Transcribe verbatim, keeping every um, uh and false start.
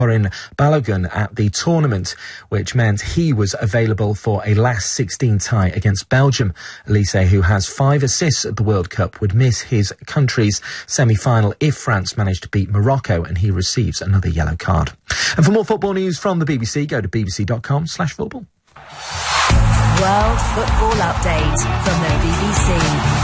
in Balogun at the tournament, which meant he was available for a last sixteen tie against Belgium. Elise, who has five assists at the World Cup, would miss his country's semi-final if France managed to beat Morocco, and he receives another yellow card. And for more football news from the B B C, go to bbc.com slash football. World Football Update from the B B C.